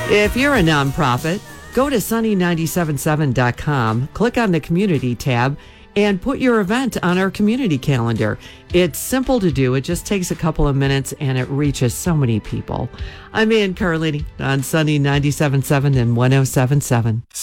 If you're a nonprofit, go to sunny977.com, click on the community tab, and put your event on our community calendar. It's simple to do. It just takes a couple of minutes, and it reaches so many people. I'm Ann Carlini on Sunny 97.7 and 107.7.